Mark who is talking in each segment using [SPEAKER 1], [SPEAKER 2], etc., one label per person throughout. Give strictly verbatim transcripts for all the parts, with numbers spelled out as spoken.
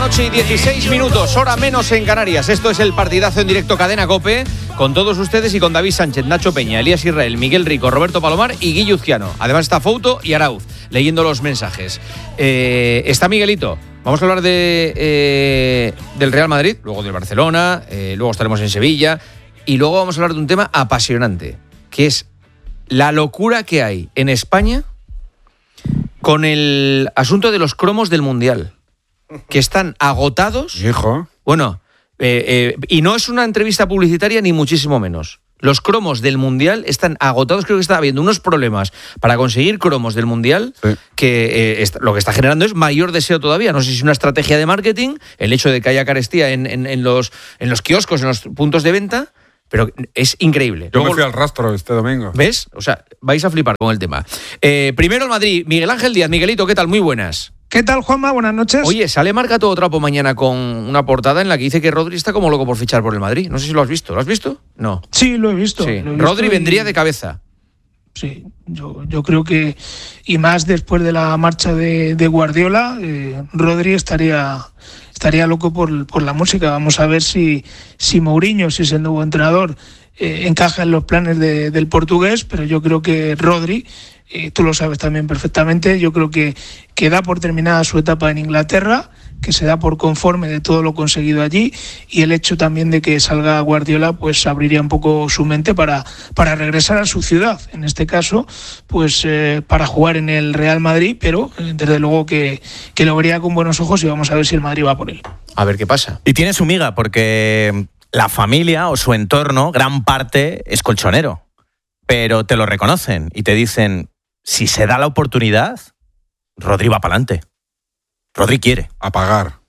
[SPEAKER 1] noche y dieciséis minutos, hora menos en Canarias. Esto es el partidazo en directo Cadena COPE, con todos ustedes y con David Sánchez, Nacho Peña, Elías Israel, Miguel Rico, Roberto Palomar y Guille Uzquiano. Además está Fouto y Arauz leyendo los mensajes. Eh, está Miguelito. Vamos a hablar de eh, del Real Madrid, luego del Barcelona, eh, luego estaremos en Sevilla y luego vamos a hablar de un tema apasionante, que es la locura que hay en España con el asunto de los cromos del Mundial, que están agotados.
[SPEAKER 2] Hijo.
[SPEAKER 1] Bueno, eh, eh, y no es una entrevista publicitaria ni muchísimo menos. Los cromos del Mundial están agotados. Creo que está habiendo unos problemas para conseguir cromos del Mundial, sí, que eh, est- lo que está generando es mayor deseo todavía. No sé si es una estrategia de marketing, el hecho de que haya carestía en, en, en, los, en los kioscos, en los puntos de venta, pero es increíble.
[SPEAKER 2] Yo
[SPEAKER 1] Luego,
[SPEAKER 2] me fui al rastro este domingo.
[SPEAKER 1] ¿Ves? O sea, vais a flipar con el tema. Eh, primero el Madrid. Miguel Ángel Díaz. Miguelito, ¿qué tal? Muy buenas.
[SPEAKER 3] ¿Qué tal, Juanma? Buenas noches.
[SPEAKER 1] Oye, sale Marca Todo Trapo mañana con una portada en la que dice que Rodri está como loco por fichar por el Madrid. No sé si lo has visto. ¿Lo has visto? No.
[SPEAKER 3] Sí, lo he visto.
[SPEAKER 1] Sí.
[SPEAKER 3] Lo he visto
[SPEAKER 1] Rodri
[SPEAKER 3] y...
[SPEAKER 1] vendría de cabeza.
[SPEAKER 3] Sí, yo, yo creo que, y más después de la marcha de, de Guardiola, eh, Rodri estaría, estaría loco por, por la música. Vamos a ver si, si Mourinho, si es el nuevo entrenador, eh, encaja en los planes de, del portugués, pero yo creo que Rodri, eh, tú lo sabes también perfectamente, yo creo que, que da por terminada su etapa en Inglaterra, que se da por conforme de todo lo conseguido allí, y el hecho también de que salga Guardiola pues abriría un poco su mente para, para regresar a su ciudad, en este caso pues eh, para jugar en el Real Madrid, pero eh, desde luego que, que lo vería con buenos ojos y vamos a ver si el Madrid va por él.
[SPEAKER 1] A ver qué pasa.
[SPEAKER 4] Y tiene su miga porque la familia o su entorno, gran parte es colchonero, pero te lo reconocen y te dicen, si se da la oportunidad, Rodri va para adelante. Rodri quiere.
[SPEAKER 2] A pagar.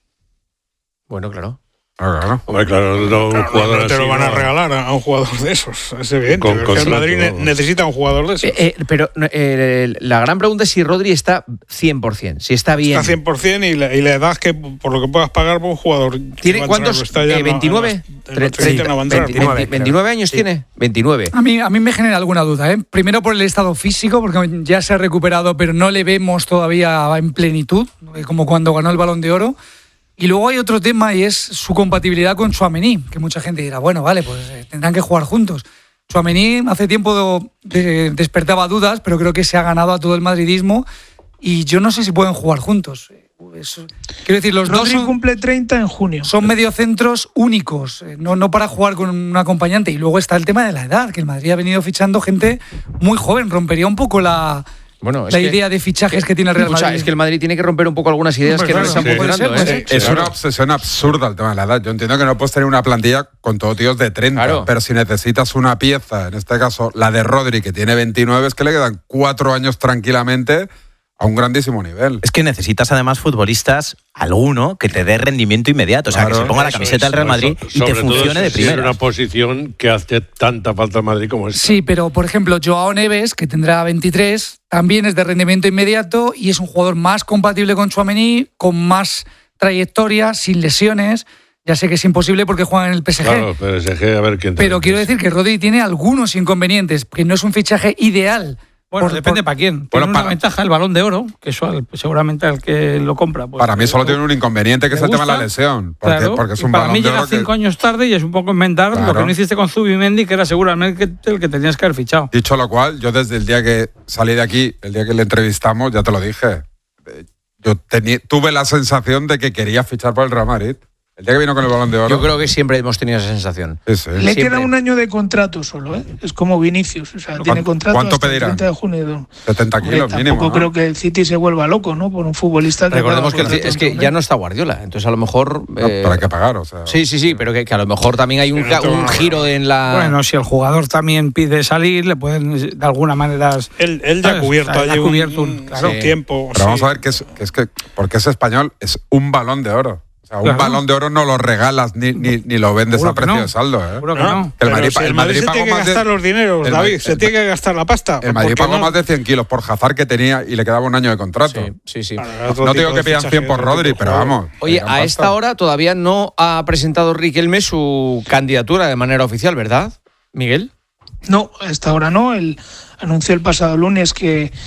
[SPEAKER 1] Bueno, claro.
[SPEAKER 2] Claro, claro.
[SPEAKER 5] Hombre, claro, no, un
[SPEAKER 6] Claro,
[SPEAKER 5] jugador
[SPEAKER 6] no te
[SPEAKER 5] así,
[SPEAKER 6] lo van a
[SPEAKER 5] no.
[SPEAKER 6] regalar a un jugador de esos, es evidente.
[SPEAKER 5] Con
[SPEAKER 6] El
[SPEAKER 5] contrato,
[SPEAKER 6] Madrid ne-
[SPEAKER 5] vamos.
[SPEAKER 6] necesita un jugador de esos.
[SPEAKER 1] Eh, eh, pero eh, la gran pregunta es si Rodri está cien por ciento, si está bien.
[SPEAKER 6] Está cien por ciento y la, y la edad que por lo que puedas pagar por un jugador. que
[SPEAKER 1] ¿Tiene
[SPEAKER 6] va a
[SPEAKER 1] cuántos?
[SPEAKER 6] entrar, está ya
[SPEAKER 1] Eh,
[SPEAKER 6] en la-
[SPEAKER 1] ¿veintinueve?
[SPEAKER 6] en los- en los treinta no va a entrar.
[SPEAKER 1] veintinueve, veintinueve años
[SPEAKER 6] Sí.
[SPEAKER 1] tiene. veintinueve.
[SPEAKER 7] A mí, a mí me genera alguna duda, ¿eh? Primero por el estado físico, porque ya se ha recuperado, pero no le vemos todavía en plenitud, como cuando ganó el Balón de Oro. Y luego hay otro tema y es su compatibilidad con Tchouaméni, que mucha gente dirá, bueno, vale, pues eh, tendrán que jugar juntos. Tchouaméni hace tiempo de, despertaba dudas, pero creo que se ha ganado a todo el madridismo y yo no sé si pueden jugar juntos. Eso, quiero decir, los
[SPEAKER 3] Rodri
[SPEAKER 7] dos son,
[SPEAKER 3] cumple treinta en junio.
[SPEAKER 7] son mediocentros únicos, eh, no, no para jugar con un acompañante. Y luego está el tema de la edad, que el Madrid ha venido fichando gente muy joven, rompería un poco la...
[SPEAKER 1] Bueno, es
[SPEAKER 7] la
[SPEAKER 1] que,
[SPEAKER 7] idea de fichajes que tiene el Real
[SPEAKER 1] escucha,
[SPEAKER 7] Madrid.
[SPEAKER 1] es que el Madrid tiene que romper un poco algunas ideas
[SPEAKER 7] Hombre,
[SPEAKER 1] que no
[SPEAKER 7] claro,
[SPEAKER 1] le están
[SPEAKER 6] sí,
[SPEAKER 1] funcionando.
[SPEAKER 7] puede ser,
[SPEAKER 1] ¿eh?
[SPEAKER 7] puede
[SPEAKER 2] Es
[SPEAKER 1] Claro.
[SPEAKER 2] una obsesión absurda el tema de la edad. Yo entiendo que no puedes tener una plantilla con todo tíos de treinta,
[SPEAKER 1] Claro.
[SPEAKER 2] pero si necesitas una pieza, en este caso la de Rodri, que tiene veintinueve, es que le quedan cuatro años tranquilamente a un grandísimo nivel.
[SPEAKER 4] Es que necesitas además futbolistas, alguno, que te dé rendimiento inmediato. O sea,
[SPEAKER 2] Claro.
[SPEAKER 4] que se ponga la
[SPEAKER 5] Eso
[SPEAKER 4] camiseta
[SPEAKER 5] es,
[SPEAKER 4] del Real
[SPEAKER 5] no,
[SPEAKER 4] Madrid
[SPEAKER 5] so-
[SPEAKER 4] y te
[SPEAKER 5] sobre todo
[SPEAKER 4] funcione
[SPEAKER 5] si
[SPEAKER 4] de
[SPEAKER 5] es
[SPEAKER 4] primera.
[SPEAKER 5] una posición que hace tanta falta al Madrid como esta.
[SPEAKER 7] Sí, pero por ejemplo, Joao Neves, que tendrá veintitrés, también es de rendimiento inmediato y es un jugador más compatible con Tchouaméni, con más trayectoria, sin lesiones. Ya sé que es imposible porque juega en el P S G.
[SPEAKER 5] Claro, pero P S G, a ver quién te
[SPEAKER 7] Pero quiero decir que Rodri tiene algunos inconvenientes, que no es un fichaje ideal.
[SPEAKER 8] Bueno,
[SPEAKER 7] Por-
[SPEAKER 8] depende
[SPEAKER 7] por-
[SPEAKER 8] para quién. Tiene
[SPEAKER 2] Bueno,
[SPEAKER 8] una
[SPEAKER 2] para-
[SPEAKER 8] ventaja el Balón de Oro, que eso al- seguramente al que lo compra. Pues,
[SPEAKER 2] Para mí solo
[SPEAKER 8] eh,
[SPEAKER 2] tiene un inconveniente, que es
[SPEAKER 8] ¿te
[SPEAKER 2] el tema de la
[SPEAKER 8] gusta?
[SPEAKER 2] lesión. Porque,
[SPEAKER 8] Claro,
[SPEAKER 2] porque es
[SPEAKER 8] y
[SPEAKER 2] un
[SPEAKER 8] para
[SPEAKER 2] balón
[SPEAKER 8] mí
[SPEAKER 2] de
[SPEAKER 8] llega
[SPEAKER 2] oro que-
[SPEAKER 8] cinco años tarde y es un poco inventar
[SPEAKER 2] Claro.
[SPEAKER 8] lo que no hiciste con Zubimendi, que era seguramente el que, el que tenías que haber fichado.
[SPEAKER 2] Dicho lo cual, yo desde el día que salí de aquí, el día que le entrevistamos, ya te lo dije, eh, yo tení- tuve la sensación de que quería fichar por el Real Madrid. El día que vino con el Balón de Oro.
[SPEAKER 1] Yo creo que siempre hemos tenido esa sensación.
[SPEAKER 2] Sí, sí.
[SPEAKER 3] Le
[SPEAKER 1] Siempre.
[SPEAKER 3] queda un año de contrato solo, ¿eh? Es como Vinicius, o sea,
[SPEAKER 2] ¿Cuánto-
[SPEAKER 3] tiene contrato
[SPEAKER 2] cuánto
[SPEAKER 3] hasta el
[SPEAKER 2] pedirán?
[SPEAKER 3] treinta de junio.
[SPEAKER 2] setenta
[SPEAKER 3] Hombre,
[SPEAKER 2] kilos mínimo.
[SPEAKER 3] tampoco
[SPEAKER 2] ¿no?
[SPEAKER 3] creo que el City se vuelva loco, ¿no? Por un futbolista que
[SPEAKER 1] Recordemos que
[SPEAKER 3] acaba
[SPEAKER 1] el- es que
[SPEAKER 3] contrato,
[SPEAKER 1] ya
[SPEAKER 3] ¿eh?
[SPEAKER 1] no está Guardiola, entonces a lo mejor...
[SPEAKER 2] No,
[SPEAKER 1] eh,
[SPEAKER 2] pero hay que pagar, o sea.
[SPEAKER 1] Sí, sí, sí, pero que, que a lo mejor también hay un,
[SPEAKER 6] Sí, no te
[SPEAKER 1] un
[SPEAKER 6] van a-
[SPEAKER 1] giro en la...
[SPEAKER 8] Bueno, si el jugador también pide salir, le pueden de alguna manera...
[SPEAKER 6] Él, él ya ha
[SPEAKER 8] ¿sabes?
[SPEAKER 6] cubierto
[SPEAKER 8] O sea, él
[SPEAKER 6] allí
[SPEAKER 8] ha cubierto
[SPEAKER 6] un,
[SPEAKER 8] un- claro.
[SPEAKER 6] un tiempo.
[SPEAKER 2] Pero vamos
[SPEAKER 6] sí.
[SPEAKER 2] a ver que es, que es que, porque es español, es un Balón de Oro. O sea, un
[SPEAKER 8] Claro.
[SPEAKER 2] Balón de Oro no lo regalas ni, ni, ni lo vendes
[SPEAKER 8] Seguro
[SPEAKER 2] a
[SPEAKER 8] que
[SPEAKER 2] precio
[SPEAKER 8] no.
[SPEAKER 2] de saldo, ¿eh?
[SPEAKER 8] Seguro que
[SPEAKER 6] No,
[SPEAKER 8] no.
[SPEAKER 2] El
[SPEAKER 6] pero
[SPEAKER 2] Madrid-
[SPEAKER 6] si
[SPEAKER 2] el
[SPEAKER 6] el
[SPEAKER 2] Madrid
[SPEAKER 6] Madrid se
[SPEAKER 2] pagó
[SPEAKER 6] tiene que
[SPEAKER 2] más de-
[SPEAKER 6] gastar los dineros,
[SPEAKER 2] el
[SPEAKER 6] David,
[SPEAKER 2] Ma-
[SPEAKER 6] se
[SPEAKER 2] el
[SPEAKER 6] tiene que gastar la pasta.
[SPEAKER 2] El Madrid
[SPEAKER 6] ¿por qué
[SPEAKER 2] pagó
[SPEAKER 6] no?
[SPEAKER 2] más de cien kilos por Hazard que tenía y le quedaba un año de contrato.
[SPEAKER 1] Sí, sí, sí.
[SPEAKER 6] Claro, era otro
[SPEAKER 2] No te
[SPEAKER 6] tipo
[SPEAKER 2] digo
[SPEAKER 6] de
[SPEAKER 2] que pidan
[SPEAKER 6] fichaje,
[SPEAKER 2] cien por
[SPEAKER 6] otro
[SPEAKER 2] Rodri,
[SPEAKER 6] tipo de
[SPEAKER 2] pero
[SPEAKER 6] jugador.
[SPEAKER 2] vamos.
[SPEAKER 1] Oye,
[SPEAKER 2] pedirán
[SPEAKER 1] a
[SPEAKER 2] pasta.
[SPEAKER 1] esta hora todavía no ha presentado Riquelme su candidatura de manera oficial, ¿verdad, Miguel?
[SPEAKER 3] No, hasta ahora no. Él anunció el pasado lunes que,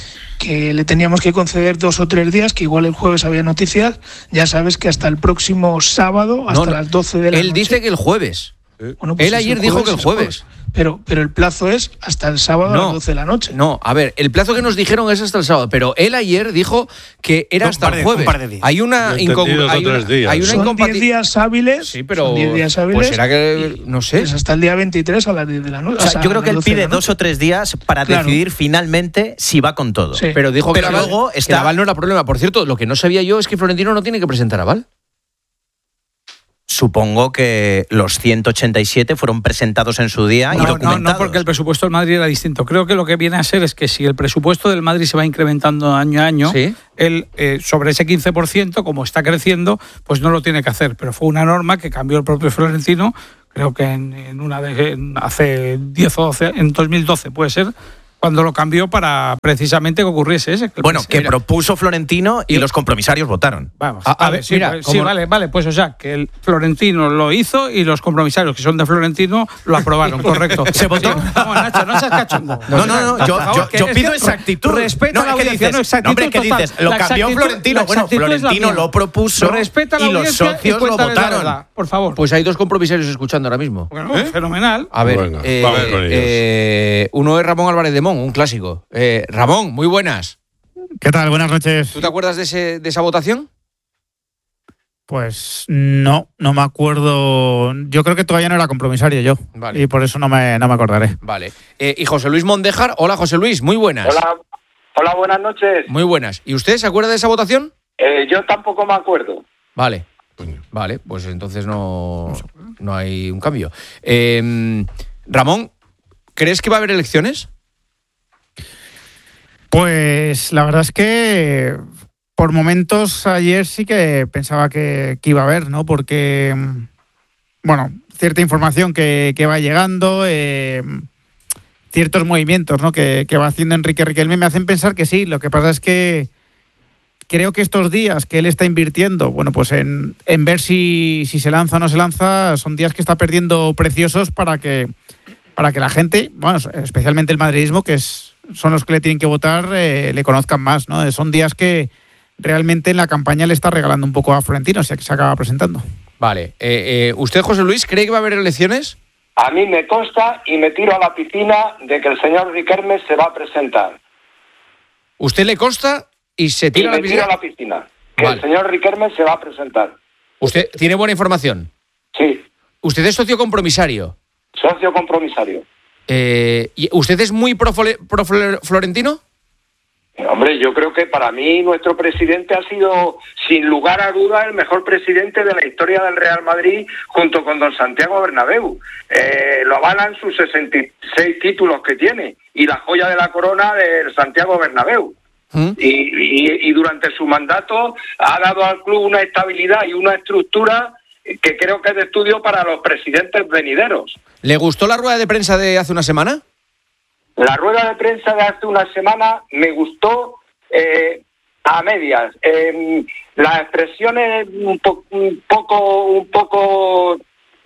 [SPEAKER 3] que le teníamos que conceder dos o tres días, que igual el jueves había noticias, ya sabes que hasta el próximo sábado, hasta
[SPEAKER 1] No, no.
[SPEAKER 3] las doce de la
[SPEAKER 1] Él
[SPEAKER 3] noche.
[SPEAKER 1] dice que el jueves.
[SPEAKER 3] Bueno, pues
[SPEAKER 1] Él
[SPEAKER 3] es
[SPEAKER 1] ayer
[SPEAKER 3] el
[SPEAKER 1] dijo
[SPEAKER 3] jueves,
[SPEAKER 1] que el
[SPEAKER 3] es
[SPEAKER 1] jueves.
[SPEAKER 3] Pero, pero el plazo es hasta el sábado a las doce de la noche.
[SPEAKER 1] No, a ver, el plazo que nos dijeron es hasta el sábado, pero él ayer dijo que era
[SPEAKER 8] Un
[SPEAKER 1] hasta
[SPEAKER 8] par
[SPEAKER 1] el
[SPEAKER 8] de-
[SPEAKER 1] jueves.
[SPEAKER 8] un par de días.
[SPEAKER 1] Hay una
[SPEAKER 5] Yo entendí dos o
[SPEAKER 1] incongruencia.
[SPEAKER 5] tres días.
[SPEAKER 1] Hay una
[SPEAKER 3] Son diez
[SPEAKER 1] incompatibilidad.
[SPEAKER 3] días hábiles.
[SPEAKER 1] Sí, pero
[SPEAKER 3] son diez días hábiles.
[SPEAKER 1] pues será que no sé.
[SPEAKER 3] Es hasta el día veintitrés a las diez de la noche.
[SPEAKER 4] O sea, yo creo que él pide dos o tres días para
[SPEAKER 3] Claro.
[SPEAKER 4] decidir finalmente si va con todo.
[SPEAKER 3] Sí.
[SPEAKER 1] Pero dijo
[SPEAKER 4] Pero
[SPEAKER 1] que, Naval,
[SPEAKER 4] luego
[SPEAKER 1] que
[SPEAKER 4] está-
[SPEAKER 1] Naval no era problema. Por cierto, lo que no sabía yo es que Florentino no tiene que presentar aval.
[SPEAKER 4] Supongo que los ciento ochenta y siete fueron presentados en su día y
[SPEAKER 8] No, no,
[SPEAKER 4] documentados.
[SPEAKER 8] no, porque el presupuesto del Madrid era distinto. Creo que lo que viene a ser es que si el presupuesto del Madrid se va incrementando año a año,
[SPEAKER 1] Sí.
[SPEAKER 8] él eh, sobre ese quince por ciento, como está creciendo, pues no lo tiene que hacer. Pero fue una norma que cambió el propio Florentino, creo que en, en una de, en hace diez o doce, en dos mil doce puede ser, cuando lo cambió para precisamente que ocurriese ese. Que el
[SPEAKER 4] Bueno,
[SPEAKER 8] pres-
[SPEAKER 4] que
[SPEAKER 8] era-
[SPEAKER 4] propuso Florentino y los compromisarios votaron.
[SPEAKER 8] Vamos,
[SPEAKER 1] A- a
[SPEAKER 8] vale,
[SPEAKER 1] ver,
[SPEAKER 8] sí,
[SPEAKER 1] mira,
[SPEAKER 8] pues, sí,
[SPEAKER 1] como-
[SPEAKER 8] vale, vale, pues o sea, que el Florentino lo hizo y los compromisarios que son de Florentino lo aprobaron, correcto.
[SPEAKER 4] ¿Se votó?
[SPEAKER 8] Vamos, Nacho, no seas cachondo.
[SPEAKER 4] No, no, no, yo,
[SPEAKER 8] Por favor,
[SPEAKER 4] yo-
[SPEAKER 8] que
[SPEAKER 4] yo
[SPEAKER 8] es
[SPEAKER 4] pido
[SPEAKER 8] que
[SPEAKER 4] exactitud.
[SPEAKER 8] respeta
[SPEAKER 4] No,
[SPEAKER 8] la
[SPEAKER 4] ¿qué
[SPEAKER 8] audiencia,
[SPEAKER 4] dices?
[SPEAKER 8] no, exactitud
[SPEAKER 4] No, hombre, ¿qué
[SPEAKER 8] total.
[SPEAKER 4] dices? Lo
[SPEAKER 8] La
[SPEAKER 4] cambió
[SPEAKER 8] exactitud-
[SPEAKER 4] Florentino.
[SPEAKER 8] la
[SPEAKER 4] Bueno,
[SPEAKER 8] exactitud es la
[SPEAKER 4] Florentino
[SPEAKER 8] mía.
[SPEAKER 4] lo propuso
[SPEAKER 8] Respeta la
[SPEAKER 4] y los
[SPEAKER 8] audiencia
[SPEAKER 4] socios lo
[SPEAKER 8] cuéntales la
[SPEAKER 4] votaron.
[SPEAKER 8] verdad, por favor.
[SPEAKER 1] Pues hay dos compromisarios escuchando ahora mismo.
[SPEAKER 8] Bueno, fenomenal.
[SPEAKER 1] A ver,
[SPEAKER 5] Venga,
[SPEAKER 1] eh,
[SPEAKER 5] vamos con ellos.
[SPEAKER 1] eh, uno es Ramón Álvarez de Mon, un clásico. Eh, Ramón, muy buenas.
[SPEAKER 9] ¿Qué tal? Buenas noches.
[SPEAKER 1] ¿Tú te acuerdas de, ese, de esa votación?
[SPEAKER 9] Pues no, no me acuerdo. Yo creo que todavía no era compromisario yo.
[SPEAKER 1] Vale.
[SPEAKER 9] Y por eso no me, no me acordaré.
[SPEAKER 1] Vale. Eh, y José Luis Mondejar. Hola, José Luis, muy buenas.
[SPEAKER 10] Hola, hola, buenas noches.
[SPEAKER 1] Muy buenas. ¿Y usted se acuerda de esa votación?
[SPEAKER 10] Eh, yo tampoco me acuerdo.
[SPEAKER 1] Vale. Vale, pues entonces no, no hay un cambio. Eh, Ramón, ¿crees que va a haber elecciones?
[SPEAKER 9] Pues la verdad es que por momentos ayer sí que pensaba que, que iba a haber, ¿no? Porque, bueno, cierta información que, que va llegando, eh, ciertos movimientos, ¿no? Que, que va haciendo Enrique Riquelme me hacen pensar que sí. Lo que pasa es que creo que estos días que él está invirtiendo, bueno, pues en, en ver si, si se lanza o no se lanza, son días que está perdiendo preciosos para que, para que la gente, bueno, especialmente el madridismo, que es son los que le tienen que votar, eh, le conozcan más, ¿no? Son días que realmente en la campaña le está regalando un poco a Florentino, si se acaba presentando.
[SPEAKER 1] Vale. Eh, eh, ¿Usted, José Luis, cree que va a haber elecciones?
[SPEAKER 10] A mí me consta y me tiro a la piscina de que el señor Riquelme se va a presentar.
[SPEAKER 1] ¿Usted le consta y se
[SPEAKER 10] Y
[SPEAKER 1] tira a
[SPEAKER 10] me
[SPEAKER 1] la
[SPEAKER 10] tiro
[SPEAKER 1] piscina?
[SPEAKER 10] a la piscina. Que
[SPEAKER 1] Vale.
[SPEAKER 10] el señor Riquelme se va a presentar.
[SPEAKER 1] ¿Usted tiene buena información?
[SPEAKER 10] Sí,
[SPEAKER 1] ¿Usted es socio compromisario?
[SPEAKER 10] socio compromisario.
[SPEAKER 1] Eh, ¿y ¿Usted es muy pro, pro Florentino?
[SPEAKER 10] Hombre, yo creo que para mí nuestro presidente ha sido, sin lugar a dudas, el mejor presidente de la historia del Real Madrid, junto con don Santiago Bernabéu. Eh, lo avalan sus sesenta y seis títulos que tiene y la joya de la corona del Santiago Bernabéu.
[SPEAKER 1] ¿Mm?
[SPEAKER 10] Y, y, y durante su mandato ha dado al club una estabilidad y una estructura que creo que es de estudio para los presidentes venideros.
[SPEAKER 1] ¿Le gustó la rueda de prensa de hace una semana?
[SPEAKER 10] La rueda de prensa de hace una semana me gustó eh, a medias. Eh, las expresiones un, po- un poco, un poco,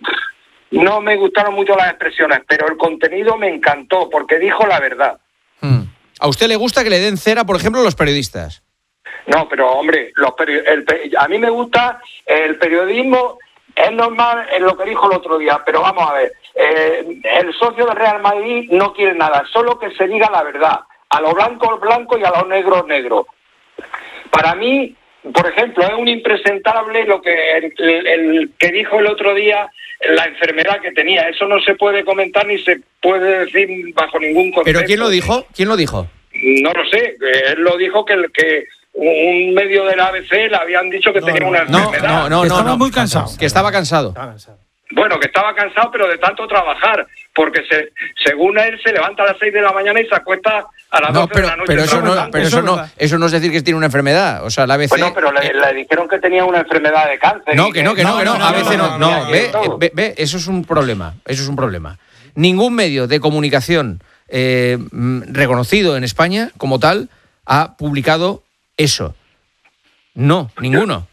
[SPEAKER 10] no me gustaron mucho las expresiones, pero el contenido me encantó porque dijo la verdad.
[SPEAKER 1] Hmm. ¿A usted le gusta que le den cera, por ejemplo, los periodistas?
[SPEAKER 10] No, pero hombre, los peri- el, pe- a mí me gusta el periodismo. Es normal en lo que dijo el otro día, pero vamos a ver, eh, el socio del Real Madrid no quiere nada, solo que se diga la verdad, a lo blanco blanco y a lo negro negro. Para mí, por ejemplo, es un impresentable lo que el, el, el que dijo el otro día, la enfermedad que tenía. Eso no se puede comentar ni se puede decir bajo ningún concepto.
[SPEAKER 1] ¿Pero quién lo dijo? ¿Quién lo dijo?
[SPEAKER 10] No lo sé, él lo dijo que el que un medio del A B C le habían dicho que
[SPEAKER 8] No,
[SPEAKER 10] tenía
[SPEAKER 8] no,
[SPEAKER 10] una
[SPEAKER 1] No,
[SPEAKER 10] enfermedad.
[SPEAKER 1] no, no, no.
[SPEAKER 8] Estaba
[SPEAKER 1] no.
[SPEAKER 8] muy cansado.
[SPEAKER 1] Que estaba cansado.
[SPEAKER 10] Bueno, que estaba cansado, pero de tanto trabajar, porque se, según él se levanta a las seis de la mañana y se acuesta a las
[SPEAKER 1] No,
[SPEAKER 10] doce
[SPEAKER 1] pero,
[SPEAKER 10] de la noche.
[SPEAKER 1] pero eso no,
[SPEAKER 10] trabajando.
[SPEAKER 1] pero eso no, eso no es decir que tiene una enfermedad. O sea, la A B C.
[SPEAKER 10] Bueno, pero le,
[SPEAKER 1] eh,
[SPEAKER 10] le dijeron que tenía una enfermedad de cáncer.
[SPEAKER 1] No,
[SPEAKER 10] y
[SPEAKER 1] que no, que no, que no. A B C no. No,
[SPEAKER 10] y
[SPEAKER 1] ve,
[SPEAKER 10] todo.
[SPEAKER 1] ve, ve, eso es un problema. Eso es un problema. Ningún medio de comunicación eh, mm, reconocido en España como tal ha publicado eso. No, ninguno.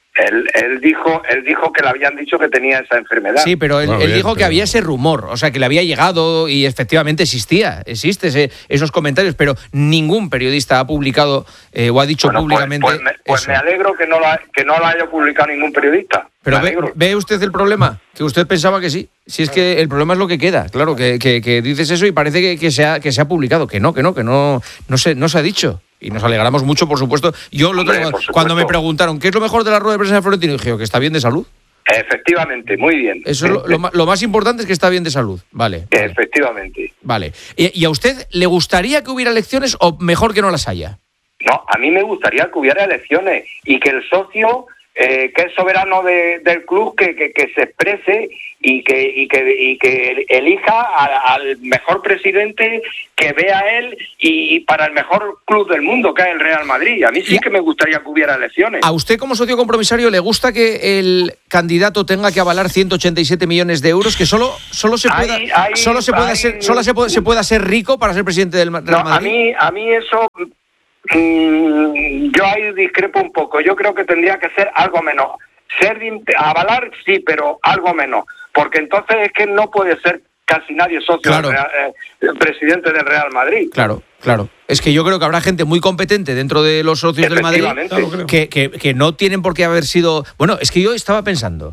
[SPEAKER 10] Él, él dijo él dijo que le habían dicho que tenía esa enfermedad.
[SPEAKER 1] Sí, pero él,
[SPEAKER 5] Bueno,
[SPEAKER 1] él
[SPEAKER 5] bien,
[SPEAKER 1] dijo que
[SPEAKER 5] pero-
[SPEAKER 1] había ese rumor, o sea, que le había llegado y efectivamente existía, existe ese, esos comentarios, pero ningún periodista ha publicado eh, o ha dicho
[SPEAKER 10] Bueno, pues-
[SPEAKER 1] públicamente
[SPEAKER 10] pues, me, pues
[SPEAKER 1] eso.
[SPEAKER 10] me alegro que no, la, que no lo haya publicado ningún periodista.
[SPEAKER 1] Pero
[SPEAKER 10] Me
[SPEAKER 1] ve,
[SPEAKER 10] alegro.
[SPEAKER 1] ¿ve usted el problema? Que usted pensaba que sí. Si es que el problema es lo que queda. Claro, que, que, que dices eso y parece que, que, se ha, que se ha publicado. Que no, que no, que no, no, se, no se ha dicho. Y nos alegramos mucho, por supuesto. Yo lo
[SPEAKER 10] Hombre,
[SPEAKER 1] tengo,
[SPEAKER 10] por supuesto.
[SPEAKER 1] cuando me preguntaron, ¿qué es lo mejor de la rueda de prensa de Florentino? Dije, que está bien de salud.
[SPEAKER 10] Efectivamente, muy bien.
[SPEAKER 1] Eso es lo, lo, ma- lo más importante es que está bien de salud. Vale. Vale.
[SPEAKER 10] Efectivamente.
[SPEAKER 1] Vale. ¿Y, ¿Y a usted le gustaría que hubiera elecciones o mejor que no las haya?
[SPEAKER 10] No, a mí me gustaría que hubiera elecciones y que el socio, eh, que es soberano de- del club, que, que, que se exprese y que y que, y que elija a- al mejor presidente que vea él y, y para el mejor club del mundo, que es el Real Madrid. A mí sí
[SPEAKER 1] Y-
[SPEAKER 10] que me gustaría que hubiera elecciones.
[SPEAKER 1] ¿A usted como socio compromisario le gusta que el candidato tenga que avalar ciento ochenta y siete millones de euros, que solo solo se pueda
[SPEAKER 10] Ahí- ahí-
[SPEAKER 1] solo se pueda
[SPEAKER 10] ahí-
[SPEAKER 1] ser solo se puede, se pueda ser rico para ser presidente del Ma- Real
[SPEAKER 10] No, a
[SPEAKER 1] Madrid?
[SPEAKER 10] mí, a mí eso, mm, yo ahí discrepo un poco. Yo creo que tendría que ser algo menos. Ser de- avalar, sí, pero algo menos. Porque entonces es que no puede ser casi nadie socio
[SPEAKER 1] Claro.
[SPEAKER 10] del Real- eh, presidente del Real Madrid.
[SPEAKER 1] Claro, claro. Es que yo creo que habrá gente muy competente dentro de los socios del Madrid
[SPEAKER 10] Efectivamente.
[SPEAKER 1] que, que, que no tienen por qué haber sido... Bueno, es que yo estaba pensando,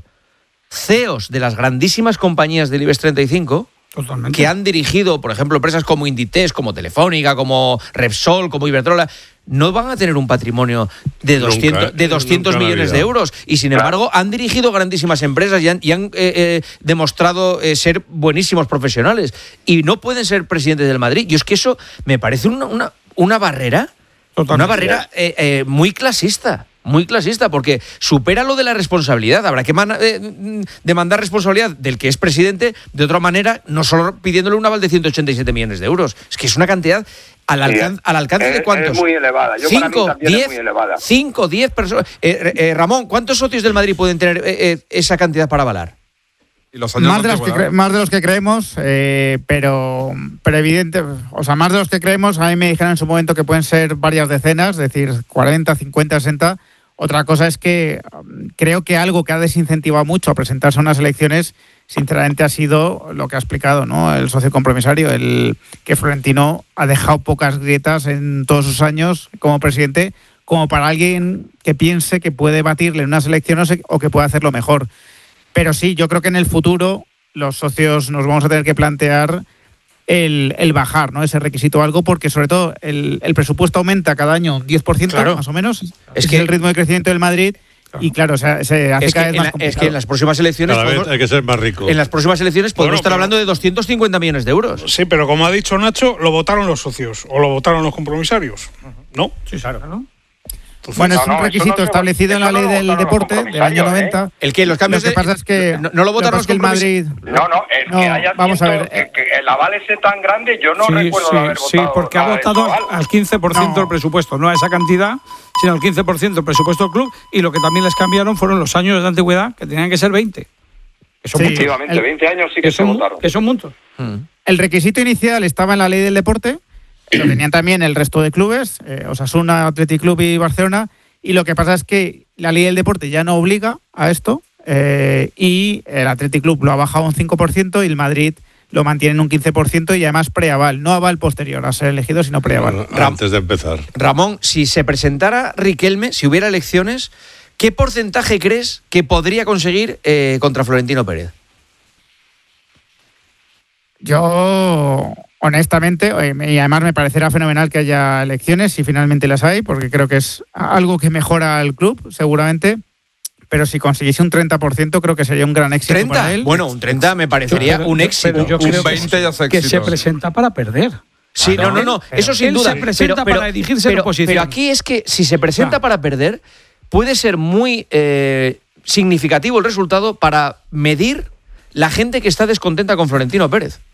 [SPEAKER 1] C E Os de las grandísimas compañías del IBEX treinta y cinco
[SPEAKER 8] Totalmente.
[SPEAKER 1] que han dirigido, por ejemplo, empresas como Inditex, como Telefónica, como Repsol, como Iberdrola, no van a tener un patrimonio de
[SPEAKER 5] Nunca,
[SPEAKER 1] doscientos, de doscientos
[SPEAKER 5] nunca en la
[SPEAKER 1] millones
[SPEAKER 5] vida.
[SPEAKER 1] de euros. Y sin embargo, han dirigido grandísimas empresas y han, y han, eh, eh, demostrado eh, ser buenísimos profesionales. Y no pueden ser presidentes del Madrid. Y es que eso me parece una, una, una barrera,
[SPEAKER 8] Totalmente.
[SPEAKER 1] una barrera eh, eh, muy clasista. Muy clasista, porque supera lo de la responsabilidad. Habrá que man- eh, demandar responsabilidad del que es presidente de otra manera, no solo pidiéndole un aval de ciento ochenta y siete millones de euros. Es que es una cantidad al,
[SPEAKER 10] Sí,
[SPEAKER 1] alcan- al alcance
[SPEAKER 10] es-
[SPEAKER 1] de cuántos.
[SPEAKER 10] es muy elevada. Yo para mí
[SPEAKER 1] cinco,
[SPEAKER 10] también es
[SPEAKER 1] diez,
[SPEAKER 10] muy elevada.
[SPEAKER 1] cinco, diez personas. Eh, eh, Ramón, ¿cuántos socios del Madrid pueden tener eh, eh, esa cantidad para avalar?
[SPEAKER 2] Y los años
[SPEAKER 9] Más de,
[SPEAKER 2] de
[SPEAKER 9] los que
[SPEAKER 2] antigüedad.
[SPEAKER 9] cre- más de los que creemos, eh, pero, pero evidente, o sea, más de los que creemos, a mí me dijeron en su momento que pueden ser varias decenas, es decir, cuarenta, cincuenta, sesenta. Otra cosa es que um, creo que algo que ha desincentivado mucho a presentarse a unas elecciones, sinceramente, ha sido lo que ha explicado, ¿no?, el socio compromisario, el que Florentino ha dejado pocas grietas en todos sus años como presidente, como para alguien que piense que puede batirle en unas elecciones o que puede hacerlo mejor. Pero sí, yo creo que en el futuro los socios nos vamos a tener que plantear el, el bajar, ¿no?, ese requisito o algo, porque sobre todo el, el presupuesto aumenta cada año un diez por ciento,
[SPEAKER 1] Claro.
[SPEAKER 9] más o menos.
[SPEAKER 1] Es
[SPEAKER 9] Es
[SPEAKER 1] que-
[SPEAKER 9] que el ritmo de crecimiento del Madrid y claro, o sea, se hace
[SPEAKER 1] Es que,
[SPEAKER 9] cada
[SPEAKER 1] en
[SPEAKER 9] vez más
[SPEAKER 1] la-
[SPEAKER 9] complicado.
[SPEAKER 1] es que en las próximas elecciones
[SPEAKER 5] Cada vez
[SPEAKER 1] podemos,
[SPEAKER 5] hay que ser más rico.
[SPEAKER 1] en las próximas elecciones podemos
[SPEAKER 6] Bueno,
[SPEAKER 1] estar
[SPEAKER 6] pero-
[SPEAKER 1] hablando de doscientos cincuenta millones de euros.
[SPEAKER 6] Sí, pero como ha dicho Nacho, lo votaron los socios o lo votaron los compromisarios. ¿No?
[SPEAKER 8] Sí, claro. ¿no?
[SPEAKER 9] Bueno, es
[SPEAKER 10] No, no,
[SPEAKER 9] un
[SPEAKER 10] eso
[SPEAKER 9] requisito
[SPEAKER 10] no se-
[SPEAKER 9] establecido en la
[SPEAKER 10] eso no
[SPEAKER 9] ley
[SPEAKER 10] lo
[SPEAKER 9] del
[SPEAKER 10] votaron los
[SPEAKER 9] deporte del año
[SPEAKER 10] compromisarios,
[SPEAKER 9] noventa.
[SPEAKER 1] El que los cambios
[SPEAKER 9] Lo que
[SPEAKER 1] de-
[SPEAKER 9] pasa es que
[SPEAKER 1] no, no lo votaron
[SPEAKER 9] que
[SPEAKER 1] los
[SPEAKER 9] pasa es que el
[SPEAKER 1] compromis-
[SPEAKER 9] Madrid
[SPEAKER 10] No, no, el
[SPEAKER 9] No,
[SPEAKER 10] que haya
[SPEAKER 9] vamos a
[SPEAKER 10] ciento-
[SPEAKER 9] ver,
[SPEAKER 10] que, que el aval ese tan grande, yo no
[SPEAKER 8] sí,
[SPEAKER 10] recuerdo
[SPEAKER 8] sí,
[SPEAKER 10] haber
[SPEAKER 8] sí,
[SPEAKER 10] votado.
[SPEAKER 8] porque ha
[SPEAKER 10] nada de
[SPEAKER 8] votado
[SPEAKER 10] eso, aval.
[SPEAKER 8] al quince por ciento
[SPEAKER 9] No.
[SPEAKER 8] del presupuesto, no a esa cantidad, sino al quince por ciento del presupuesto del club, y lo que también les cambiaron fueron los años de antigüedad, que tenían que ser veinte. Que son
[SPEAKER 9] Sí.
[SPEAKER 8] muchos.
[SPEAKER 10] Efectivamente,
[SPEAKER 9] El-
[SPEAKER 10] veinte años sí que,
[SPEAKER 8] Que
[SPEAKER 10] se
[SPEAKER 8] son,
[SPEAKER 10] votaron.
[SPEAKER 8] que son muchos.
[SPEAKER 1] Mm.
[SPEAKER 9] El requisito inicial estaba en la ley del deporte, lo tenían también el resto de clubes, eh, Osasuna, Athletic Club y Barcelona, y lo que pasa es que la ley del deporte ya no obliga a esto, eh, y el Athletic Club lo ha bajado un cinco por ciento y el Madrid lo mantiene en un quince por ciento y además preaval, no aval posterior a ser elegido, sino preaval.
[SPEAKER 5] Bueno, antes de empezar.
[SPEAKER 1] Ramón, si se presentara Riquelme, si hubiera elecciones, ¿qué porcentaje crees que podría conseguir eh, contra Florentino Pérez?
[SPEAKER 9] Yo, honestamente, eh, me- y además me parecerá fenomenal que haya elecciones, si finalmente las hay, porque creo que es algo que mejora al club, seguramente. Pero si consiguiese un treinta por ciento, creo que sería un gran éxito para
[SPEAKER 1] ¿treinta?
[SPEAKER 9] él.
[SPEAKER 1] Bueno, un treinta me parecería
[SPEAKER 8] Pero-
[SPEAKER 1] un
[SPEAKER 8] pero
[SPEAKER 1] éxito.
[SPEAKER 8] yo
[SPEAKER 2] Un
[SPEAKER 8] creo que-
[SPEAKER 2] veinte ya es
[SPEAKER 8] que se
[SPEAKER 2] éxito.
[SPEAKER 8] presenta para perder.
[SPEAKER 1] Sí,
[SPEAKER 8] Claro.
[SPEAKER 1] no, no, no,
[SPEAKER 8] Pero
[SPEAKER 1] eso sin
[SPEAKER 8] él
[SPEAKER 1] duda.
[SPEAKER 8] se presenta
[SPEAKER 1] pero,
[SPEAKER 8] para dirigirse a la
[SPEAKER 1] pero-
[SPEAKER 8] oposición.
[SPEAKER 1] pero aquí es que si se presenta
[SPEAKER 8] Claro.
[SPEAKER 1] para perder, puede ser muy eh, significativo el resultado para medir la gente que está descontenta con Florentino Pérez.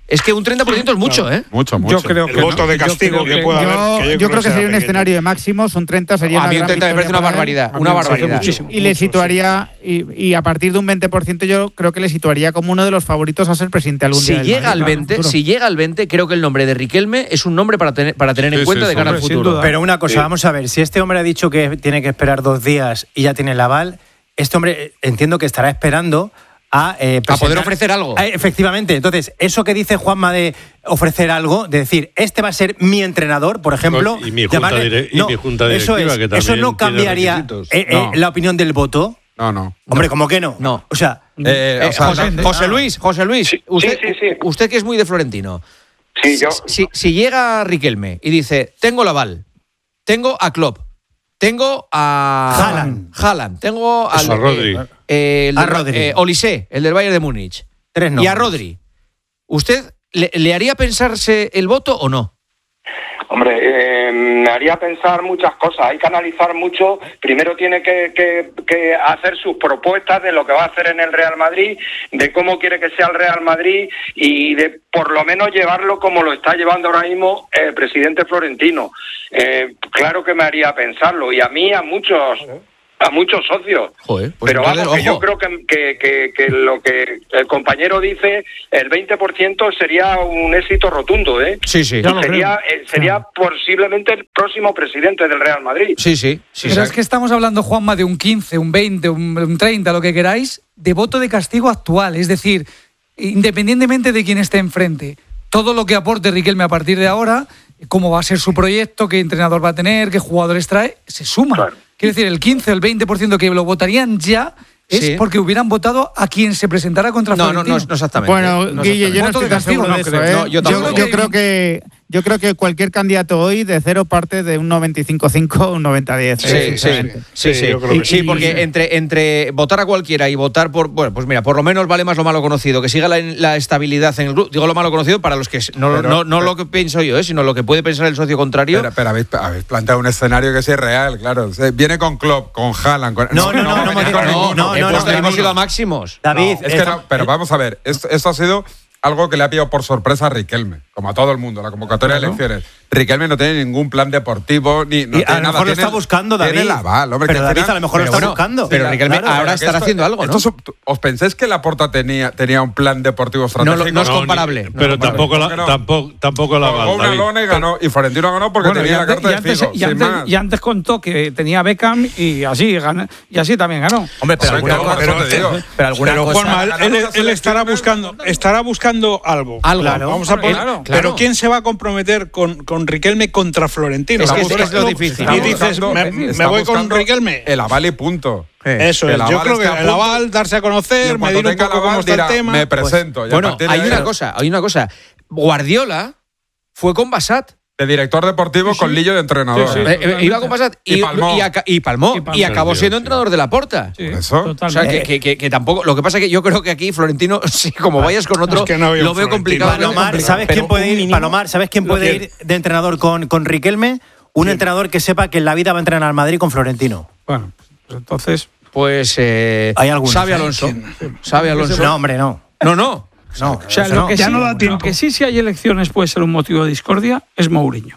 [SPEAKER 1] Es que un treinta por ciento es mucho, ¿eh?
[SPEAKER 2] Mucho, mucho.
[SPEAKER 8] Yo creo
[SPEAKER 6] El
[SPEAKER 8] que
[SPEAKER 6] voto
[SPEAKER 8] no.
[SPEAKER 6] de castigo
[SPEAKER 8] Yo creo
[SPEAKER 6] que pueda
[SPEAKER 9] Yo,
[SPEAKER 6] haber.
[SPEAKER 9] yo creo que sería un
[SPEAKER 6] pequeño.
[SPEAKER 9] escenario de máximos, un treinta sería
[SPEAKER 1] A
[SPEAKER 9] una
[SPEAKER 1] mí un
[SPEAKER 9] gran
[SPEAKER 1] treinta me parece
[SPEAKER 9] victoria
[SPEAKER 1] una
[SPEAKER 9] para él.
[SPEAKER 1] barbaridad.
[SPEAKER 8] A mí
[SPEAKER 1] Una
[SPEAKER 8] me parece
[SPEAKER 1] barbaridad.
[SPEAKER 8] muchísimo.
[SPEAKER 9] Y le situaría, y, y a partir de un veinte por ciento yo creo que le situaría como uno de los favoritos a ser presidente algún
[SPEAKER 1] Si
[SPEAKER 9] día. del
[SPEAKER 1] llega
[SPEAKER 9] Madrid,
[SPEAKER 1] al
[SPEAKER 9] claro,
[SPEAKER 1] veinte,
[SPEAKER 9] futuro.
[SPEAKER 1] si llega al veinte, creo que el nombre de Riquelme es un nombre para tener, para tener en
[SPEAKER 2] Sí,
[SPEAKER 1] cuenta
[SPEAKER 2] sí,
[SPEAKER 1] de cara al
[SPEAKER 8] hombre, sin
[SPEAKER 1] futuro.
[SPEAKER 8] duda.
[SPEAKER 11] Pero una cosa, vamos a ver, si este hombre ha dicho que tiene que esperar dos días y ya tiene el aval, este hombre eh, entiendo que estará esperando a, eh,
[SPEAKER 1] A poder
[SPEAKER 11] presentar-
[SPEAKER 1] ofrecer algo.
[SPEAKER 11] Ah, efectivamente. Entonces, eso que dice Juanma de ofrecer algo, de decir, este va a ser mi entrenador, por ejemplo.
[SPEAKER 5] Y mi junta dire- y mi junta
[SPEAKER 11] eso
[SPEAKER 5] directiva,
[SPEAKER 11] es,
[SPEAKER 5] que también
[SPEAKER 11] eso no
[SPEAKER 5] tiene
[SPEAKER 11] cambiaría
[SPEAKER 5] requisitos.
[SPEAKER 11] eh, eh,
[SPEAKER 2] No.
[SPEAKER 11] la opinión del voto.
[SPEAKER 2] No, no.
[SPEAKER 11] Hombre, ¿cómo que no?
[SPEAKER 1] No.
[SPEAKER 11] O sea,
[SPEAKER 2] Eh,
[SPEAKER 1] Eh,
[SPEAKER 2] o sea,
[SPEAKER 1] José,
[SPEAKER 2] no-
[SPEAKER 1] José Luis, José Luis,
[SPEAKER 10] Sí,
[SPEAKER 1] usted,
[SPEAKER 10] sí, sí.
[SPEAKER 1] usted que es muy de Florentino.
[SPEAKER 10] Sí, yo.
[SPEAKER 1] Si, si llega Riquelme y dice, tengo la Val, tengo a Klopp, tengo a
[SPEAKER 11] Haaland.
[SPEAKER 1] Haaland, tengo al,
[SPEAKER 5] Eso, a Rodri.
[SPEAKER 1] eh, eh, el
[SPEAKER 11] A
[SPEAKER 1] del-
[SPEAKER 11] Rodri.
[SPEAKER 1] eh, Olise, el del Bayern de Múnich,
[SPEAKER 11] tres no.
[SPEAKER 1] y a Rodri, ¿usted le, le haría pensarse el voto o no?
[SPEAKER 10] Hombre, eh, me haría pensar muchas cosas. Hay que analizar mucho. Primero tiene que, que, que hacer sus propuestas de lo que va a hacer en el Real Madrid, de cómo quiere que sea el Real Madrid y de por lo menos llevarlo como lo está llevando ahora mismo el presidente Florentino. Eh, claro que me haría pensarlo. Y a mí, a muchos... a muchos socios.
[SPEAKER 1] Joder, pues
[SPEAKER 10] Pero
[SPEAKER 1] entonces,
[SPEAKER 10] vamos, que yo
[SPEAKER 1] ojo.
[SPEAKER 10] creo que, que, que, que lo que el compañero dice, el veinte por ciento sería un éxito rotundo, ¿eh?
[SPEAKER 1] Sí, sí.
[SPEAKER 8] Ya lo
[SPEAKER 10] Sería,
[SPEAKER 8] creo.
[SPEAKER 10] eh, sería posiblemente el próximo presidente del Real Madrid.
[SPEAKER 1] Sí, sí. sí
[SPEAKER 7] Pero
[SPEAKER 1] sí.
[SPEAKER 7] es que estamos hablando, Juanma, de un quince, un veinte, un, un treinta, lo que queráis, de voto de castigo actual. Es decir, independientemente de quién esté enfrente, todo lo que aporte Riquelme a partir de ahora, cómo va a ser su proyecto, qué entrenador va a tener, qué jugadores trae, se suma.
[SPEAKER 10] Claro.
[SPEAKER 7] Quiero decir, el quince o el veinte por ciento que lo votarían ya es
[SPEAKER 1] Sí.
[SPEAKER 7] porque hubieran votado a quien se presentara contra
[SPEAKER 1] No, no,
[SPEAKER 7] Florentino.
[SPEAKER 1] no, no exactamente.
[SPEAKER 9] Bueno,
[SPEAKER 1] no
[SPEAKER 9] Guille, yo no
[SPEAKER 7] Voto
[SPEAKER 9] estoy
[SPEAKER 7] de
[SPEAKER 9] tan
[SPEAKER 7] castigo,
[SPEAKER 9] seguro
[SPEAKER 7] no
[SPEAKER 9] de eso,
[SPEAKER 7] creo.
[SPEAKER 9] ¿eh?
[SPEAKER 1] No, yo
[SPEAKER 9] yo,
[SPEAKER 1] tampoco.
[SPEAKER 9] yo creo que yo creo que cualquier candidato hoy de cero parte de un noventa y cinco cinco o un noventa diez.
[SPEAKER 1] Sí, sí,
[SPEAKER 9] sinceramente.
[SPEAKER 1] sí, sí.
[SPEAKER 6] yo creo que
[SPEAKER 1] Sí,
[SPEAKER 6] sí.
[SPEAKER 1] porque entre, entre votar a cualquiera y votar por. Bueno, pues mira, por lo menos vale más lo malo conocido, que siga la, la estabilidad en el grupo. Digo lo malo conocido para los que. No,
[SPEAKER 2] Pero-
[SPEAKER 1] no, no
[SPEAKER 2] pero-
[SPEAKER 1] lo que pienso yo, ¿eh? Sino lo que puede pensar el socio contrario.
[SPEAKER 2] Pero, pero habéis, habéis planteado un escenario que sí es real, claro. O sea, viene con Klopp, con Haaland. Con,
[SPEAKER 11] No, no, no, no,
[SPEAKER 2] viene
[SPEAKER 11] no,
[SPEAKER 2] con
[SPEAKER 11] no,
[SPEAKER 2] ninguno.
[SPEAKER 11] no,
[SPEAKER 1] he
[SPEAKER 11] no,
[SPEAKER 1] puesto-
[SPEAKER 11] no,
[SPEAKER 1] hemos
[SPEAKER 11] no.
[SPEAKER 1] ido a máximos.
[SPEAKER 11] David,
[SPEAKER 2] Es que no, pero vamos a ver, esto, esto ha sido algo que le ha pillado por sorpresa a Riquelme, como a todo el mundo, la convocatoria de elecciones. Riquelme no tiene ningún plan deportivo, ni no
[SPEAKER 11] Y a
[SPEAKER 2] tiene
[SPEAKER 11] lo
[SPEAKER 2] nada.
[SPEAKER 11] mejor lo
[SPEAKER 2] tiene-
[SPEAKER 11] está buscando, David.
[SPEAKER 2] Tiene el aval, hombre.
[SPEAKER 11] Pero
[SPEAKER 2] que al
[SPEAKER 11] David
[SPEAKER 2] final-
[SPEAKER 11] a lo mejor lo
[SPEAKER 2] pero
[SPEAKER 11] está
[SPEAKER 2] bueno,
[SPEAKER 11] buscando.
[SPEAKER 1] Pero Riquelme
[SPEAKER 11] Claro,
[SPEAKER 1] ahora
[SPEAKER 2] pero que
[SPEAKER 1] estará
[SPEAKER 2] esto-
[SPEAKER 1] haciendo algo, ¿no?
[SPEAKER 2] esto es- ¿Os pensáis que Laporta tenía, tenía un plan deportivo
[SPEAKER 1] No,
[SPEAKER 2] estratégico?
[SPEAKER 1] lo- no es
[SPEAKER 5] No,
[SPEAKER 1] comparable.
[SPEAKER 5] ni-
[SPEAKER 1] no
[SPEAKER 5] pero
[SPEAKER 1] es comparable.
[SPEAKER 5] tampoco
[SPEAKER 2] ¿Por
[SPEAKER 5] la,
[SPEAKER 2] qué no?
[SPEAKER 5] tampoco, tampoco la
[SPEAKER 2] Pagó
[SPEAKER 5] Val,
[SPEAKER 2] una
[SPEAKER 5] David.
[SPEAKER 2] lona y ganó. Y Florentino ganó porque
[SPEAKER 8] Bueno, y
[SPEAKER 2] tenía la
[SPEAKER 8] antes,
[SPEAKER 2] carta
[SPEAKER 8] y
[SPEAKER 2] de
[SPEAKER 8] antes-
[SPEAKER 2] Figo.
[SPEAKER 8] y
[SPEAKER 2] sin
[SPEAKER 8] antes-
[SPEAKER 2] más.
[SPEAKER 8] y antes contó que tenía Beckham y así, ganó, y así también ganó.
[SPEAKER 4] Hombre, pero
[SPEAKER 2] O sea,
[SPEAKER 4] alguna
[SPEAKER 2] que,
[SPEAKER 4] cosa-
[SPEAKER 2] por eso te digo.
[SPEAKER 4] pero alguna
[SPEAKER 6] Pero
[SPEAKER 4] cosa.
[SPEAKER 6] Juanma, él,
[SPEAKER 2] ganando
[SPEAKER 6] él-
[SPEAKER 2] las
[SPEAKER 6] él estará
[SPEAKER 2] elecciones,
[SPEAKER 6] buscando, estará buscando algo.
[SPEAKER 1] Algo.
[SPEAKER 11] Claro.
[SPEAKER 6] Vamos a poner,
[SPEAKER 1] Claro,
[SPEAKER 6] pero
[SPEAKER 1] claro.
[SPEAKER 6] ¿quién se va a comprometer con, con Riquelme contra Florentino?
[SPEAKER 1] Es que
[SPEAKER 6] Vamos,
[SPEAKER 1] es- es lo
[SPEAKER 6] tú-
[SPEAKER 1] difícil.
[SPEAKER 6] Y
[SPEAKER 1] Está
[SPEAKER 6] dices,
[SPEAKER 2] buscando-
[SPEAKER 6] me, me
[SPEAKER 2] está
[SPEAKER 6] voy con
[SPEAKER 2] buscando
[SPEAKER 6] Riquelme.
[SPEAKER 2] El aval y punto.
[SPEAKER 6] Eso
[SPEAKER 2] Que
[SPEAKER 6] es.
[SPEAKER 2] el
[SPEAKER 6] Yo
[SPEAKER 2] aval
[SPEAKER 6] creo que
[SPEAKER 2] esté a
[SPEAKER 6] el
[SPEAKER 2] punto.
[SPEAKER 6] aval, darse a
[SPEAKER 2] Y
[SPEAKER 6] conocer,
[SPEAKER 2] en
[SPEAKER 6] medir
[SPEAKER 2] cuanto
[SPEAKER 6] un
[SPEAKER 2] tenga
[SPEAKER 6] poco
[SPEAKER 2] el
[SPEAKER 6] cómo
[SPEAKER 2] aval,
[SPEAKER 6] está el
[SPEAKER 2] dirá,
[SPEAKER 6] tema.
[SPEAKER 2] me presento. y a
[SPEAKER 1] Bueno,
[SPEAKER 2] partir de
[SPEAKER 1] hay
[SPEAKER 2] ahí-
[SPEAKER 1] una cosa, hay una cosa. Guardiola fue con Basat.
[SPEAKER 2] De director deportivo con Lillo de entrenador.
[SPEAKER 8] Sí, sí.
[SPEAKER 1] Eh, eh, iba con Basat y,
[SPEAKER 2] Y palmó.
[SPEAKER 1] y aca- y palmó.
[SPEAKER 8] Y palmó.
[SPEAKER 1] Y acabó
[SPEAKER 5] Sí,
[SPEAKER 1] siendo
[SPEAKER 5] sí.
[SPEAKER 1] entrenador de la Porta.
[SPEAKER 8] Sí,
[SPEAKER 2] Eso.
[SPEAKER 1] O sea,
[SPEAKER 8] totalmente.
[SPEAKER 1] que, que- que- que tampoco. Lo que pasa es que yo creo que aquí Florentino, sí, como vayas con otro,
[SPEAKER 6] Es que no veo
[SPEAKER 1] lo veo
[SPEAKER 6] Florentino.
[SPEAKER 1] complicado. lo veo
[SPEAKER 11] Palomar,
[SPEAKER 1] complicado.
[SPEAKER 11] ¿sabes
[SPEAKER 1] Pero
[SPEAKER 11] quién puede
[SPEAKER 1] un
[SPEAKER 11] ir?
[SPEAKER 1] mínimo-
[SPEAKER 11] Palomar, ¿sabes quién
[SPEAKER 1] lo
[SPEAKER 11] puede
[SPEAKER 1] quiero.
[SPEAKER 11] ir de entrenador con, con Riquelme? Un entrenador que sepa que en la vida va a entrenar al Madrid con Florentino.
[SPEAKER 8] Bueno, pues entonces.
[SPEAKER 1] Pues. Eh,
[SPEAKER 11] Hay algunos,
[SPEAKER 1] Sabe
[SPEAKER 11] ¿eh?
[SPEAKER 1] Alonso. Sabe Alonso.
[SPEAKER 11] No, hombre, no.
[SPEAKER 1] No, no.
[SPEAKER 11] No,
[SPEAKER 8] O sea,
[SPEAKER 11] eso
[SPEAKER 8] lo
[SPEAKER 11] no.
[SPEAKER 8] que,
[SPEAKER 3] Ya
[SPEAKER 8] sí,
[SPEAKER 3] no da tiempo.
[SPEAKER 8] lo que sí, si hay elecciones puede ser un motivo de discordia, es Mourinho.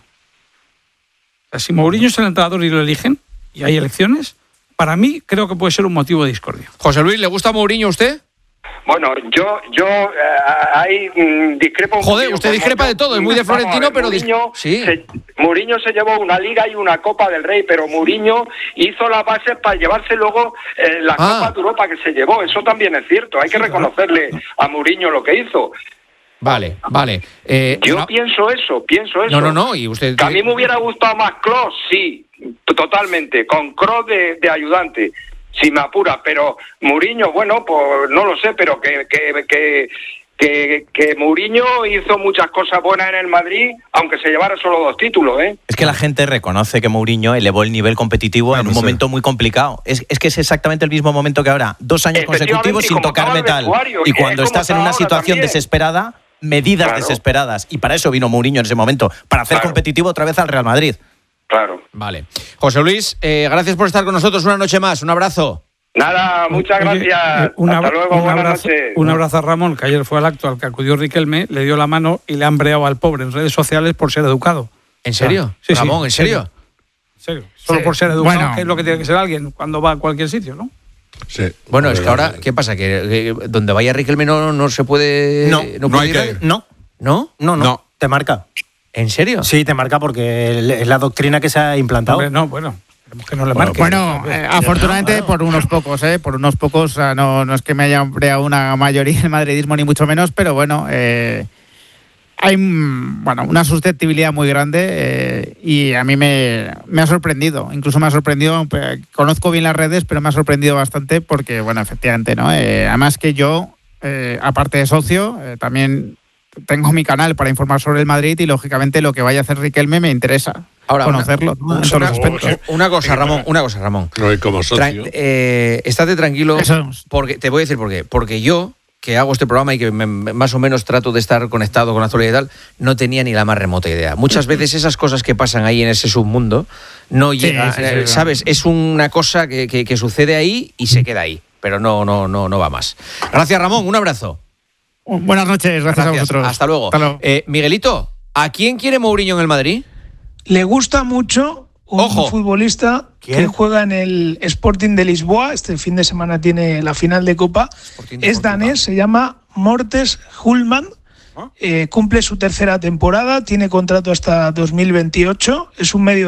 [SPEAKER 8] O sea, si Mourinho es el entrenador y lo eligen, y hay elecciones, para mí creo que puede ser un motivo de discordia.
[SPEAKER 1] José Luis, ¿le gusta Mourinho a usted?
[SPEAKER 10] Bueno, yo, yo eh, ahí mm, discrepo. un
[SPEAKER 1] Joder,
[SPEAKER 10] poquillo
[SPEAKER 1] usted
[SPEAKER 10] con
[SPEAKER 1] discrepa
[SPEAKER 10] Moncho.
[SPEAKER 1] de todo, es muy de
[SPEAKER 10] Vamos a
[SPEAKER 1] Florentino,
[SPEAKER 10] ver,
[SPEAKER 1] pero dis-
[SPEAKER 10] Mourinho,
[SPEAKER 1] sí.
[SPEAKER 10] se, Mourinho se llevó una Liga y una Copa del Rey, pero Mourinho hizo las bases para llevarse luego eh, la
[SPEAKER 1] Ah.
[SPEAKER 10] Copa de Europa que se llevó. Eso también es cierto. Hay que reconocerle a Mourinho lo que hizo.
[SPEAKER 1] Vale, vale. Eh,
[SPEAKER 10] Yo
[SPEAKER 1] no,
[SPEAKER 10] pienso eso, pienso eso.
[SPEAKER 1] no, no, no. Y usted.
[SPEAKER 10] Que a mí me hubiera gustado más Kroos, sí, totalmente, con Kroos de, de ayudante, si me apura, pero Mourinho, bueno, pues no lo sé, pero que, que, que, que, que Mourinho hizo muchas cosas buenas en el Madrid, aunque se llevara solo dos títulos, ¿eh?
[SPEAKER 4] Es que la gente reconoce que Mourinho elevó el nivel competitivo en un
[SPEAKER 2] sí.
[SPEAKER 4] momento muy complicado. Es, es que es exactamente el mismo momento que ahora. Dos años
[SPEAKER 10] Efectivamente,
[SPEAKER 4] consecutivos
[SPEAKER 10] y
[SPEAKER 4] sin
[SPEAKER 10] como
[SPEAKER 4] tocar
[SPEAKER 10] estaba el
[SPEAKER 4] metal.
[SPEAKER 10] vestuario,
[SPEAKER 4] Y
[SPEAKER 10] y es
[SPEAKER 4] cuando
[SPEAKER 10] como
[SPEAKER 4] estás en
[SPEAKER 10] está
[SPEAKER 4] una
[SPEAKER 10] ahora
[SPEAKER 4] situación
[SPEAKER 10] también.
[SPEAKER 4] desesperada, medidas
[SPEAKER 10] Claro.
[SPEAKER 4] desesperadas. Y para eso vino Mourinho en ese momento, para hacer
[SPEAKER 10] Claro.
[SPEAKER 4] competitivo otra vez al Real Madrid.
[SPEAKER 10] Claro.
[SPEAKER 1] Vale. José Luis, eh, gracias por estar con nosotros una noche más. Un abrazo.
[SPEAKER 10] Nada, muchas
[SPEAKER 8] Oye,
[SPEAKER 10] gracias.
[SPEAKER 8] eh, un
[SPEAKER 10] Hasta
[SPEAKER 8] abra-
[SPEAKER 10] luego,
[SPEAKER 8] un
[SPEAKER 10] buenas
[SPEAKER 8] abrazo,
[SPEAKER 10] noches.
[SPEAKER 8] un abrazo a Ramón, que ayer fue al acto al que acudió Riquelme, le dio la mano y le han breado al pobre en redes sociales por ser educado.
[SPEAKER 1] ¿En serio?
[SPEAKER 8] Sí, sí,
[SPEAKER 1] Ramón, ¿en serio?
[SPEAKER 8] En serio. Solo
[SPEAKER 9] Sí.
[SPEAKER 8] por ser educado,
[SPEAKER 9] Bueno.
[SPEAKER 8] que es lo que tiene que ser alguien cuando va a cualquier sitio, ¿no?
[SPEAKER 2] Sí.
[SPEAKER 1] Bueno, es que ahora, ¿qué pasa? ¿Que, que donde vaya Riquelme no, no se puede...
[SPEAKER 11] No,
[SPEAKER 2] no
[SPEAKER 1] puede
[SPEAKER 2] hay
[SPEAKER 1] ir a-
[SPEAKER 2] que ir.
[SPEAKER 11] No,
[SPEAKER 1] ¿No?
[SPEAKER 11] no, no,
[SPEAKER 2] No.
[SPEAKER 11] te marca.
[SPEAKER 1] ¿En serio?
[SPEAKER 11] Sí, te marca porque es la doctrina que se ha implantado.
[SPEAKER 8] Hombre, no, bueno, queremos que no le
[SPEAKER 2] Bueno,
[SPEAKER 8] marque.
[SPEAKER 9] Bueno, eh, afortunadamente por unos pocos, ¿eh? Por unos pocos, o sea, no, no es que me haya breado una mayoría del madridismo ni mucho menos, pero bueno, eh, hay mm, bueno, una susceptibilidad muy grande eh, y a mí me, me ha sorprendido, incluso me ha sorprendido, eh, conozco bien las redes, pero me ha sorprendido bastante porque, bueno, efectivamente, ¿no? Eh, además que yo, eh, aparte de socio, eh, también tengo mi canal para informar sobre el Madrid y, lógicamente, lo que vaya a hacer Riquelme me interesa
[SPEAKER 1] Ahora,
[SPEAKER 9] conocerlo, ¿no? En todos los aspectos.
[SPEAKER 1] Una cosa, Ramón, una cosa, Ramón.
[SPEAKER 5] No, y como socio.
[SPEAKER 1] Tra- eh, estate tranquilo,
[SPEAKER 9] Eso.
[SPEAKER 1] porque te voy a decir por qué. Porque yo, que hago este programa y que me- me- más o menos trato de estar conectado con la actualidad y tal, no tenía ni la más remota idea. Muchas veces esas cosas que pasan ahí en ese submundo no llegan,
[SPEAKER 9] sí, sí,
[SPEAKER 1] eh,
[SPEAKER 9] sí.
[SPEAKER 1] ¿sabes? Es una cosa que, que- que sucede ahí y se queda ahí, pero no, no, no, no va más. Gracias, Ramón, un abrazo.
[SPEAKER 9] Buenas noches, gracias, a vosotros.
[SPEAKER 1] Hasta luego.
[SPEAKER 9] Hasta luego.
[SPEAKER 1] Eh, Miguelito, ¿a quién quiere Mourinho en el Madrid?
[SPEAKER 3] Le gusta mucho un
[SPEAKER 1] Ojo.
[SPEAKER 3] futbolista
[SPEAKER 11] ¿Quién?
[SPEAKER 3] que juega en el Sporting de Lisboa. Este fin de semana tiene la final de Copa.
[SPEAKER 1] Sporting de
[SPEAKER 3] Es
[SPEAKER 1] Portugal.
[SPEAKER 3] danés, se llama Mortes Hulman. Eh, cumple su tercera temporada, tiene contrato hasta dos mil veintiocho. Es un medio